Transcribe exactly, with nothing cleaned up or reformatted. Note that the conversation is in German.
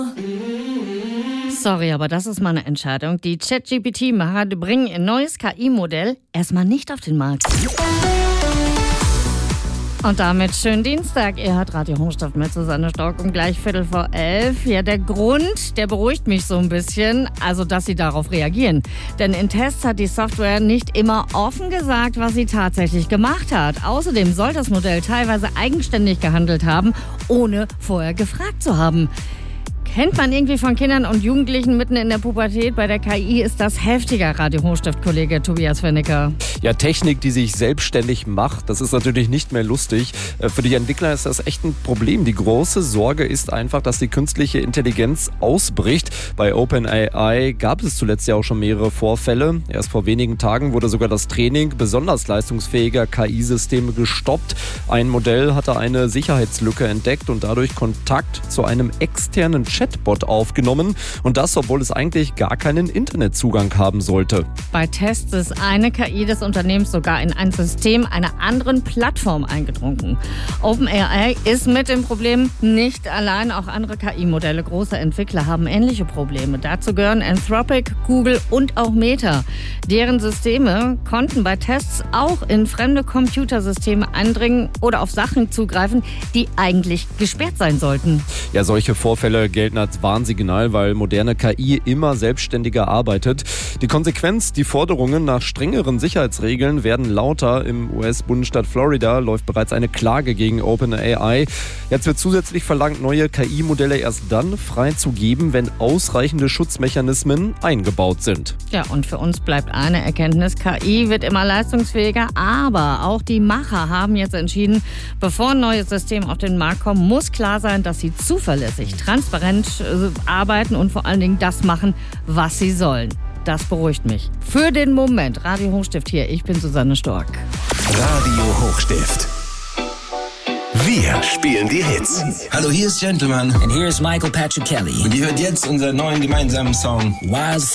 Sorry, aber das ist meine Entscheidung. Die ChatGPT-Macher bringen ein neues K I-Modell erstmal nicht auf den Markt. Und damit schönen Dienstag. Ihr hört Radio Hochstift mit Susanne Stork um gleich Viertel vor elf. Ja, der Grund, der beruhigt mich so ein bisschen, also dass sie darauf reagieren. Denn in Tests hat die Software nicht immer offen gesagt, was sie tatsächlich gemacht hat. Außerdem soll das Modell teilweise eigenständig gehandelt haben, ohne vorher gefragt zu haben. Kennt man irgendwie von Kindern und Jugendlichen mitten in der Pubertät. Bei der K I ist das heftiger, Radio Hochstift-Kollege Tobias Fennecker. Ja, Technik, die sich selbstständig macht, das ist natürlich nicht mehr lustig. Für die Entwickler ist das echt ein Problem. Die große Sorge ist einfach, dass die künstliche Intelligenz ausbricht. Bei OpenAI gab es zuletzt ja auch schon mehrere Vorfälle. Erst vor wenigen Tagen wurde sogar das Training besonders leistungsfähiger K I-Systeme gestoppt. Ein Modell hatte eine Sicherheitslücke entdeckt und dadurch Kontakt zu einem externen Chatbot aufgenommen. Und das, obwohl es eigentlich gar keinen Internetzugang haben sollte. Bei Tests ist eine K I des Unternehmens sogar in ein System einer anderen Plattform eingedrungen. OpenAI ist mit dem Problem nicht allein. Auch andere K I-Modelle großer Entwickler haben ähnliche Probleme. Dazu gehören Anthropic, Google und auch Meta. Deren Systeme konnten bei Tests auch in fremde Computersysteme eindringen oder auf Sachen zugreifen, die eigentlich gesperrt sein sollten. Ja, solche Vorfälle gelten als Warnsignal, weil moderne K I immer selbstständiger arbeitet. Die Konsequenz, die Forderungen nach strengeren Sicherheitsregeln werden lauter. Im U S-Bundesstaat Florida läuft bereits eine Klage gegen OpenAI. Jetzt wird zusätzlich verlangt, neue K I-Modelle erst dann freizugeben, wenn ausreichende Schutzmechanismen eingebaut sind. Ja, und für uns bleibt eine Erkenntnis: K I wird immer leistungsfähiger, aber auch die Macher haben jetzt entschieden, bevor ein neues System auf den Markt kommt, muss klar sein, dass sie zuverlässig, transparent arbeiten und vor allen Dingen das machen, was sie sollen. Das beruhigt mich. Für den Moment. Radio Hochstift hier. Ich bin Susanne Stork. Radio Hochstift. Wir spielen die Hits. Hallo, hier ist Gentleman. And here is Michael Patrick Kelly. Und ihr hört jetzt unseren neuen gemeinsamen Song. Wild